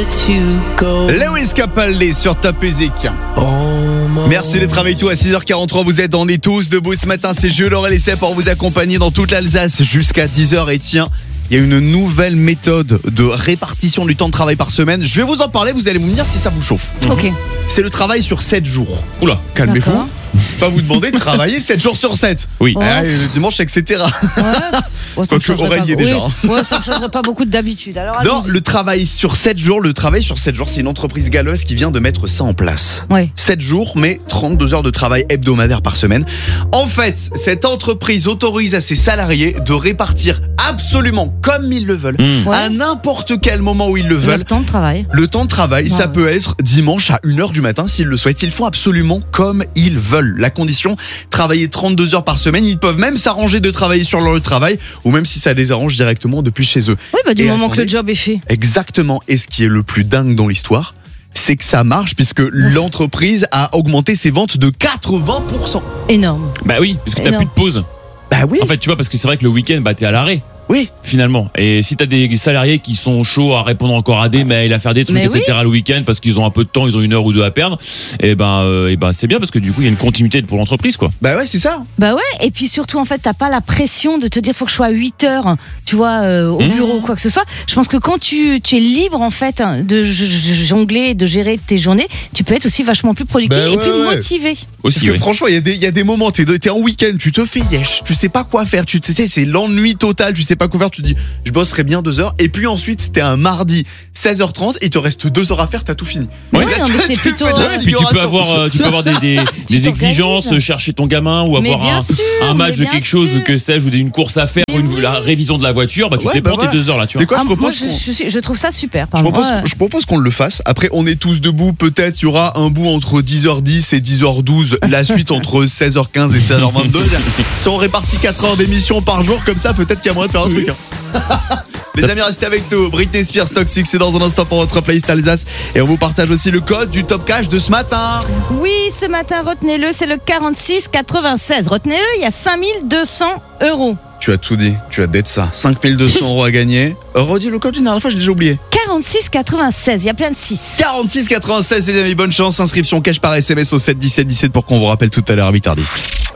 let you go. Lewis Capaldi sur Top Music. Merci d'être avec nous à 6h43. Vous êtes On est tous debout ce matin. C'est Jules, Aurel et Seb pour vous accompagner dans toute l'Alsace jusqu'à 10h. Et tiens, il y a une nouvelle méthode de répartition du temps de travail par semaine. Je vais vous en parler, vous allez me dire si ça vous chauffe. Ok. C'est le travail sur 7 jours. Oula, calmez-vous. D'accord. Pas vous demander de travailler 7 jours sur 7. oui. Ouais. Le dimanche, etc. Ouais, Quoique Aurel y est déjà. Ouais, ça ne changerait pas beaucoup d'habitude. Alors, Non, allons-y. le travail sur 7 jours, c'est une entreprise galloise qui vient de mettre ça en place. Ouais. 7 jours, mais 32 heures de travail hebdomadaire par semaine. En fait, cette entreprise autorise à ses salariés de répartir absolument comme ils le veulent, Ouais. à n'importe quel moment où ils le Le veulent. temps de travail. Le temps de travail, ça Ouais. peut être dimanche à 1h du matin s'ils le souhaitent. Ils font absolument comme ils veulent. La condition, travailler 32 heures par semaine. Ils peuvent même s'arranger de travailler sur leur lieu de travail ou même si ça les arrange directement depuis chez eux. Oui, du Et moment que attendez. le job est fait. Exactement. Et ce qui est le plus dingue dans l'histoire, c'est que ça marche puisque l'entreprise a augmenté ses ventes de 80%. Énorme. Bah oui, parce que t'as Énorme. plus de pause. Bah oui. En fait, tu vois, parce que c'est vrai que le week-end, bah t'es à l'arrêt. Oui. Finalement. Et si t'as des salariés qui sont chauds à répondre encore à des mails, à faire des trucs, Mais etc. le week-end parce qu'ils ont un peu de temps, ils ont 1 heure ou 2 à perdre, et ben c'est bien parce que du coup il y a une continuité pour l'entreprise quoi. Bah ouais, c'est ça. Bah ouais, et puis surtout, en fait, t'as pas la pression de te dire faut que je sois à 8 heures, tu vois, au bureau ou quoi que ce soit. Je pense que quand tu es libre, en fait, de jongler, de gérer tes journées, tu peux être aussi vachement plus productif Bah et ouais, plus ouais. motivé. Aussi, Parce que oui. franchement, il y a des moments, t'es en week-end, tu te fais yesh, tu sais pas quoi faire, tu sais, c'est l'ennui total, tu sais pas quoi faire, tu te dis, je bosserai bien 2 heures, et puis ensuite, t'es un mardi, 16h30, et il te reste 2 heures à faire, t'as tout fini. Ouais, Et là, non, mais tu c'est fais plutôt- de la Ouais, puis tu peux amélioration. avoir des Tu exigences, t'organises. chercher ton gamin ou Mais avoir bien sûr, un match mais de bien quelque chose sûr. ou que sais-je ou une course à faire Mais ou oui. la révision de la voiture, bah tu Ouais, t'es bah prends voilà. tes 2 heures là, tu C'est vois. quoi, je moi, propose je trouve ça super. Je Pardon. propose, Ouais. je propose qu'on le fasse. Après, on est tous debout. Peut-être il y aura un bout entre 10h10 et 10h12. La suite entre 16h15 et 16h22. Si on répartit 4 heures d'émission par jour, comme ça, peut-être qu'il y a moyen de faire un truc. Hein. Les amis, restez avec nous. Britney Spears, Toxic, c'est dans un instant pour votre playlist Alsace. Et on vous partage aussi le code du Top Cash de ce matin. Oui, ce matin, retenez-le, c'est le 46,96. Retenez-le, il y a 5200 €. Tu as tout dit. Tu as d'être ça. 5200 € à gagner. Redis le code une dernière fois, j'ai déjà oublié. 46,96, il y a plein de 6. 46,96 les amis, bonne chance. Inscription cash par SMS au 7 17 17 pour qu'on vous rappelle tout à l'heure à 8h10.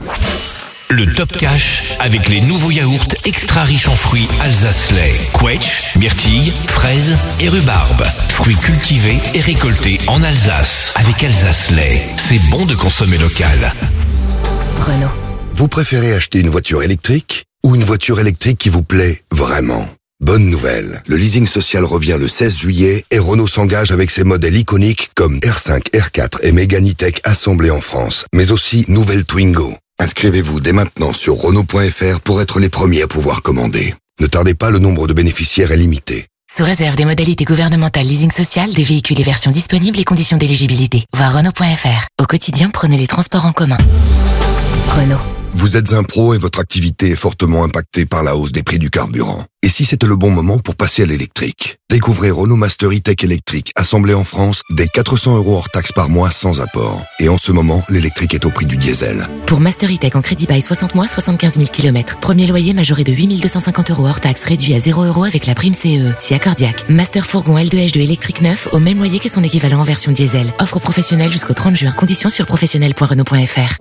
Le Top Cash avec les nouveaux yaourts extra riches en fruits Alsace-Lait, Quetch, myrtille, fraises et rhubarbe. Fruits cultivés et récoltés en Alsace. Avec Alsace-Lait, c'est bon de consommer local. Renault. Vous préférez acheter une voiture électrique ou une voiture électrique qui vous plaît vraiment? Bonne nouvelle, le leasing social revient le 16 juillet et Renault s'engage avec ses modèles iconiques comme R5, R4 et Mégane E-Tech assemblés en France, mais aussi nouvelle Twingo. Inscrivez-vous dès maintenant sur Renault.fr pour être les premiers à pouvoir commander. Ne tardez pas, le nombre de bénéficiaires est limité. Sous réserve des modalités gouvernementales leasing social, des véhicules et versions disponibles et conditions d'éligibilité. Voir Renault.fr. Au quotidien, prenez les transports en commun. Renault. Vous êtes un pro et votre activité est fortement impactée par la hausse des prix du carburant. Et si c'était le bon moment pour passer à l'électrique? Découvrez Renault Master E-Tech électrique, assemblé en France, dès 400 € hors taxe par mois sans apport. Et en ce moment, l'électrique est au prix du diesel. Pour Master E-Tech en crédit bail 60 mois, 75 000 km. Premier loyer majoré de 8 250 € hors taxe, réduit à 0 € avec la prime CE. Si accordiaque. Master Fourgon L2H2 électrique neuf, au même loyer que son équivalent en version diesel. Offre professionnelle jusqu'au 30 juin. Conditions sur professionnel.renault.fr.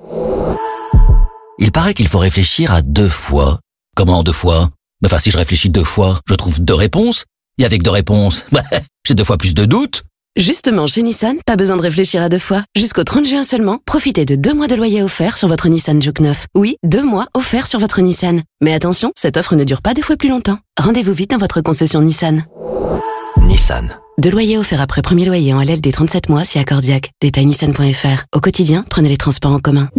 Il paraît qu'il faut réfléchir à 2 fois. Comment 2 fois? Enfin, si je réfléchis 2 fois, je trouve 2 réponses. Et avec 2 réponses, j'ai 2 fois plus de doutes. Justement, chez Nissan, pas besoin de réfléchir à 2 fois. Jusqu'au 30 juin seulement, profitez de 2 mois de loyer offert sur votre Nissan Juke 9. Oui, 2 mois offerts sur votre Nissan. Mais attention, cette offre ne dure pas 2 fois plus longtemps. Rendez-vous vite dans votre concession Nissan. Nissan. 2 loyers offerts après premier loyer en LLD 37 mois si accordiaque. Détail nissan.fr. Au quotidien, prenez les transports en commun.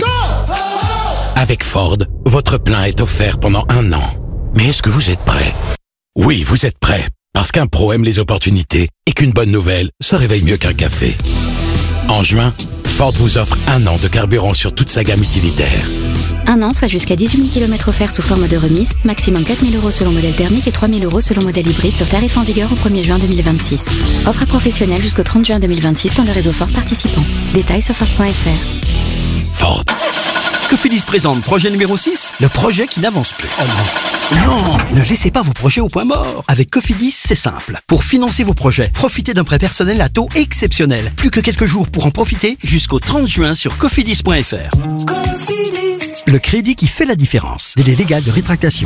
Avec Ford, votre plein est offert pendant 1 an. Mais est-ce que vous êtes prêt? Oui, vous êtes prêt. Parce qu'un pro aime les opportunités et qu'une bonne nouvelle se réveille mieux qu'un café. En juin, Ford vous offre 1 an de carburant sur toute sa gamme utilitaire. 1 an, soit jusqu'à 18 000 km offerts sous forme de remise, maximum 4 000 € selon modèle thermique et 3 000 € selon modèle hybride sur tarif en vigueur au 1er juin 2026. Offre à professionnels jusqu'au 30 juin 2026 dans le réseau Ford participant. Détails sur Ford.fr. Ford. Cofidis présente projet numéro 6, le projet qui n'avance plus. Oh non. Non, ne laissez pas vos projets au point mort. Avec Cofidis, c'est simple. Pour financer vos projets, profitez d'un prêt personnel à taux exceptionnel. Plus que quelques jours pour en profiter jusqu'au 30 juin sur cofidis.fr. Cofidis. Le crédit qui fait la différence. Délai légal de rétractation.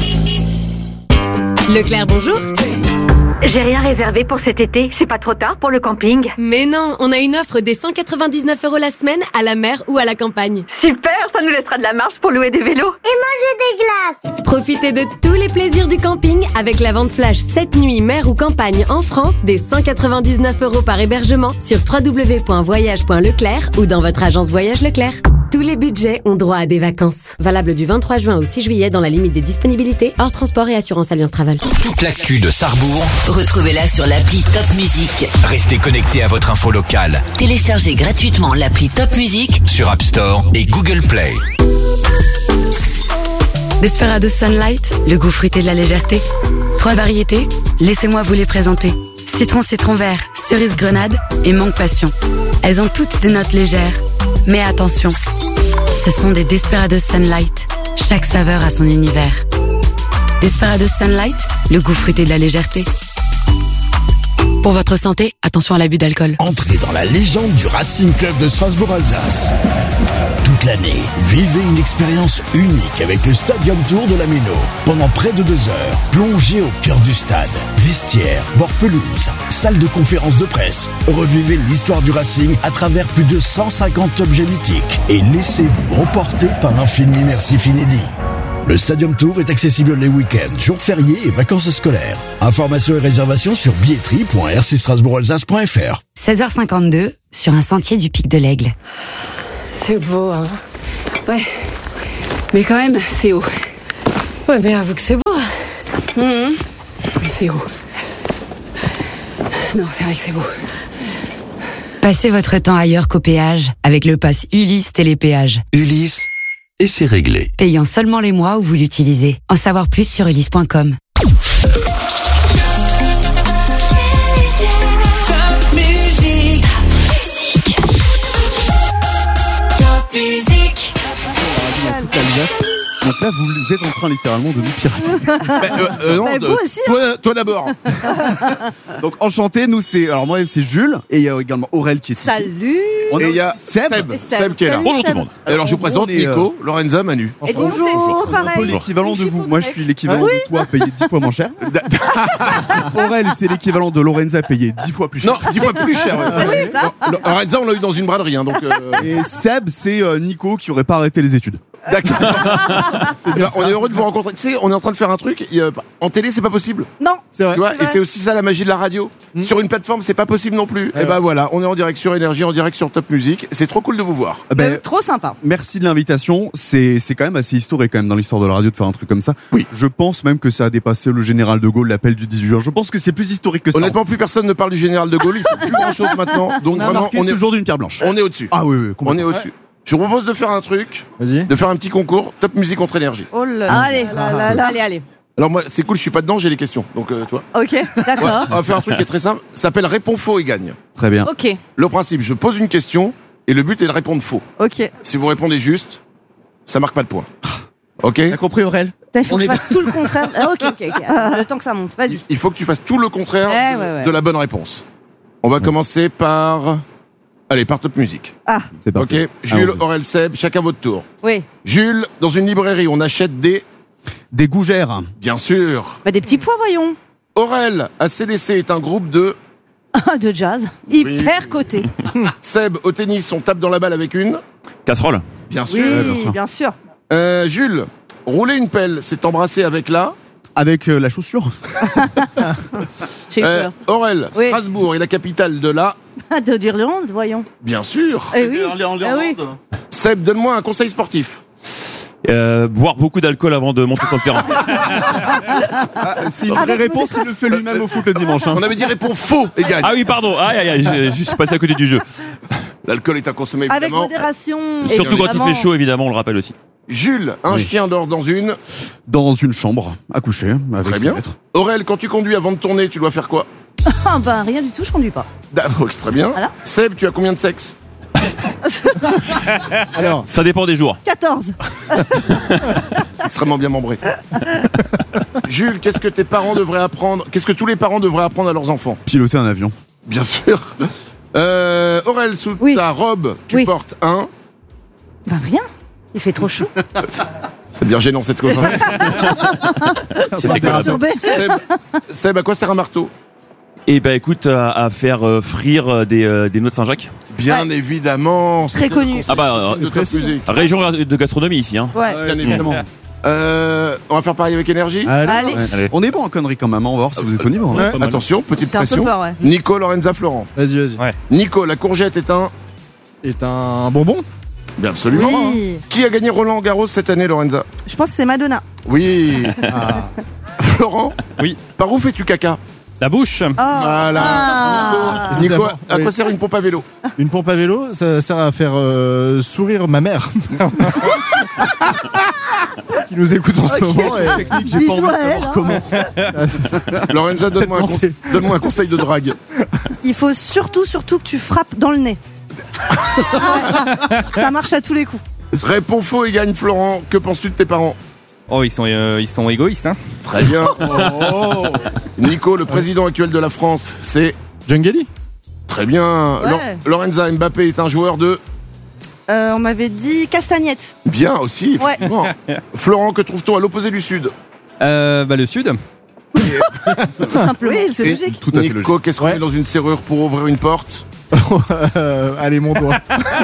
Leclerc, bonjour. J'ai rien réservé pour cet été, c'est pas trop tard pour le camping? Mais non, on a une offre des 199 € la semaine à la mer ou à la campagne. Super, ça nous laissera de la marge pour louer des vélos. Et manger des glaces. Profitez de tous les plaisirs du camping avec la vente flash 7 nuits mer ou campagne en France des 199 € par hébergement sur www.voyage.leclerc ou dans votre agence Voyage Leclerc. Tous les budgets ont droit à des vacances. Valable du 23 juin au 6 juillet dans la limite des disponibilités, hors transport et assurance Alliance Travel. Toute l'actu de Sarrebourg, Retrouvez-la sur l'appli Top Music. restez connectés à votre info locale Téléchargez gratuitement l'appli Top Music sur App Store et Google Play. Desperados Sunlight, le goût fruité de la légèreté. 3 variétés, laissez-moi vous les présenter. Citron vert, cerise grenade et mangue passion. Elles ont toutes des notes légères. Mais attention, ce sont des Desperados Sunlight. Chaque saveur a son univers. Desperados Sunlight, le goût fruité de la légèreté. Pour votre santé, attention à l'abus d'alcool. Entrez dans la légende du Racing Club de Strasbourg-Alsace. Toute l'année, vivez une expérience unique avec le Stadium Tour de la Méno. Pendant près de 2 heures, plongez au cœur du stade. Vestiaire, bord pelouse, salle de conférence de presse. Revivez l'histoire du Racing à travers plus de 150 objets mythiques. Et laissez-vous emporter par un film immersif inédit. Le Stadium Tour est accessible les week-ends, jours fériés et vacances scolaires. Informations et réservations sur billetterie.rcstrasbourgalsace.fr. 16h52, sur un sentier du Pic de l'Aigle. C'est beau, hein. Ouais. Mais quand même, c'est haut. Ouais, mais avoue que c'est beau. Mais c'est haut. Non, c'est vrai que c'est beau. Passez votre temps ailleurs qu'au péage avec le pass Ulysse Télépéage. Ulysse, et c'est réglé. Payant seulement les mois où vous l'utilisez. En savoir plus sur ulysse.com. Donc là, vous êtes en train littéralement de nous pirater. Non, vous aussi, toi d'abord. Donc enchanté, nous c'est, alors moi c'est Jules et il y a également Aurel qui est ici. Salut. Et il y a Seb qui est là. Bonjour tout le monde. Alors je vous présente Nico, Lorenza, Manu. Et bonjour, un peu l'équivalent de vous. Moi je suis l'équivalent de toi payé 10 fois moins cher. Aurel c'est l'équivalent de Lorenza payé 10 fois plus cher. Non, 10 fois plus cher. C'est ça. Lorenza on l'a eu dans une braderie. Hein, donc, Et Seb c'est Nico qui aurait pas arrêté les études. D'accord. C'est bien. On est heureux de vous rencontrer. Tu sais, on est en train de faire un truc. En télé, c'est pas possible. Non. C'est vrai. Tu vois, et c'est aussi ça la magie de la radio. Sur une plateforme, c'est pas possible non plus. Et ben voilà, on est en direct sur Énergie, en direct sur Top Music. C'est trop cool de vous voir. Trop sympa. Merci de l'invitation. C'est quand même assez historique quand même dans l'histoire de la radio de faire un truc comme ça. Oui. Je pense même que ça a dépassé le général de Gaulle, l'appel du 18 juin. Je pense que c'est plus historique que ça. Honnêtement, plus personne ne parle du général de Gaulle. Il faut plus grand chose maintenant. Donc vraiment, on est le jour d'une pierre blanche. On est au-dessus. Ah oui, on est au-dessus. Je vous propose de faire un truc. Vas-y. De faire un petit concours Top Music contre Énergie. Oh là là. Allez. Alors moi, c'est cool, je suis pas dedans, j'ai les questions. Donc toi. Ok, d'accord. On va faire un truc qui est très simple. Ça s'appelle Réponds faux et gagne. Très bien. Ok. Le principe, je pose une question et le but est de répondre faux. Ok. Si vous répondez juste, ça marque pas de points. Ok. T'as compris Aurel? Il faut que je fasse tout le contraire. Ok. Le temps que ça monte. Vas-y. Il faut que tu fasses tout le contraire ouais. de la bonne réponse. On va commencer par... Allez, par Top Music. Ah. C'est parti. Ok. Jules, Aurel, Seb, chacun votre tour. Oui. Jules, dans une librairie, on achète des gougères. Bien sûr. Des petits pois, voyons. Aurel, ACDC est un groupe de... De jazz. Hyper coté. Seb, au tennis, on tape dans la balle avec une... Casserole. Bien sûr. Oui, bien sûr. Jules, rouler une pelle, c'est embrasser avec la... Avec la chaussure. J'ai eu peur. Aurel, Strasbourg est la capitale de la... d'Irlande, voyons. Bien sûr. Oui. Seb, donne-moi un conseil sportif. Boire beaucoup d'alcool avant de monter sur le terrain. C'est une vraie réponse, il le fait lui-même au foot le dimanche. On avait dit réponds faux et gagne. Ah oui, pardon. Je suis passé à côté du jeu. L'alcool est à consommer évidemment. Avec modération. Surtout quand il fait chaud, évidemment, on le rappelle aussi. Jules, un chien dort dans une chambre à coucher avec Très bien. Aurel, quand tu conduis avant de tourner, tu dois faire quoi? Rien du tout, je conduis pas. Très bien. Voilà. Seb, tu as combien de sexe? Alors, Ça dépend des jours. 14. Extrêmement bien membré. Jules, qu'est-ce que tes parents devraient apprendre? Qu'est-ce que tous les parents devraient apprendre à leurs enfants? Piloter un avion. Bien sûr. Aurel, sous ta robe, tu portes un... Bah rien. Il fait trop chaud. C'est bien gênant cette conversation. Seb, à quoi sert un marteau? Eh ben écoute, à faire frire des noix de Saint-Jacques. Bien évidemment. Très connu. Ah bah, région de gastronomie ici. Hein. Ouais. Bien évidemment. On va faire pareil avec énergie. Allez. On est bon en conneries quand même, on va voir si vous êtes au niveau. Ouais. Attention, petite T'as un peu pression. peur, ouais. Nico, Lorenza, Florent. vas-y. Nico, la courgette est un... Est un bonbon? Bien absolument. Oui. Qui a gagné Roland Garros cette année, Lorenza? Je pense que c'est Madonna. Oui. Florent? Oui. Par où fais-tu caca? La bouche. Voilà. Nico, à quoi sert une pompe à vélo? Une pompe à vélo, ça sert à faire sourire ma mère. Qui nous écoute en ce moment. C'est technique, j'ai pas envie de savoir comment. Lorenza, donne-moi un conseil de drague. Il faut surtout que tu frappes dans le nez. Ça marche à tous les coups. Réponds faux et gagne Florent. Que penses-tu de tes parents? Oh, ils sont égoïstes, hein. Très bien. Nico, le président actuel de la France, c'est... Djangeli. Très bien. Ouais. Lorenza, Mbappé est un joueur de... On m'avait dit Castagnette. Bien aussi, Ouais. effectivement. Florent, que trouve-t-on à l'opposé du Sud? Le Sud. Tout simplement. Oui, c'est Et logique. Tout à fait Nico, qu'est-ce qu'on met dans une serrure pour ouvrir une porte? Allez, mon doigt.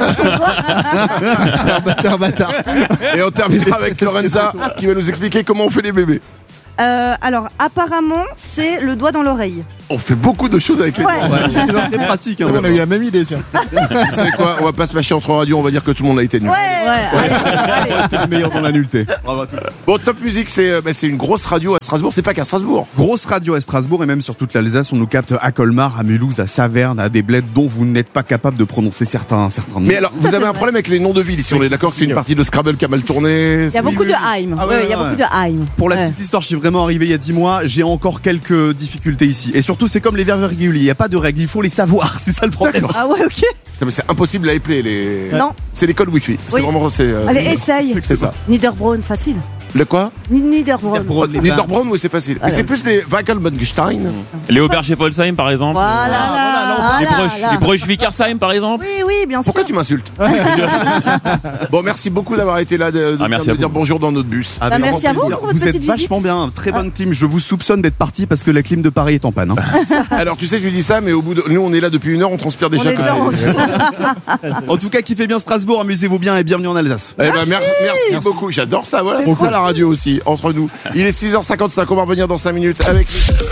T'es un bâtard. Et on terminera avec Lorenza qui va nous expliquer comment on fait les bébés. Alors, apparemment, c'est le doigt dans l'oreille. On fait beaucoup de choses avec les Ouais. doigts. C'est très pratique. On a eu la même idée, tiens. Vous savez quoi? On va pas se fâcher entre radios, on va dire que tout le monde a été nul. C'est le meilleur dans la nullité. Bravo à tous. Bon, Top Music, c'est une grosse radio à Strasbourg. C'est pas qu'à Strasbourg. Grosse radio à Strasbourg et même sur toute l'Alsace, on nous capte à Colmar, à Mulhouse, à Saverne, à des bleds dont vous n'êtes pas capable de prononcer certains noms. Mais alors, vous avez un problème avec les noms de villes, si on est d'accord que c'est une partie de Scrabble qui a mal tourné. Il y a beaucoup de Heim. Ah Ouais, il y a beaucoup de Heim. Pour la Ouais. petite histoire, je suis vraiment arrivé il y a 10 mois, j'ai encore quelques difficultés ici. Et surtout, c'est comme les verbes il n'y a pas de règles, il faut les savoir, c'est ça le problème. Ah ouais, ok. Putain, mais c'est impossible à épeler les. Non. C'est l'école Wi-Fi. C'est Oui. vraiment. Allez, essaye. C'est ça. Niederbronn, facile. Le quoi? Niederbronn. Niederbronn, oui, c'est facile. Mais c'est plus les Wackelbenstein. Les Auberge-Wolfsheim par exemple. Voilà. Les Broche-Wickersheim par exemple. Oui, bien sûr. Pourquoi tu m'insultes? Bon, merci beaucoup d'avoir été là, de merci à dire vous. bonjour dans notre bus. Avec merci grand à vous plaisir. pour votre Vous êtes petite vachement visite. bien, très bonne clim. Je vous soupçonne d'être parti parce que la clim de Paris est en panne. Hein. Alors, tu sais, tu dis ça, mais au bout de. Nous, on est là depuis 1 heure, on transpire déjà. est déjà En tout cas, kiffez bien Strasbourg, amusez-vous bien et bienvenue en Alsace. Eh ben, merci beaucoup. J'adore ça. Voilà, c'est ça la radio aussi, entre nous. Il est 6h55, on va revenir dans 5 minutes avec.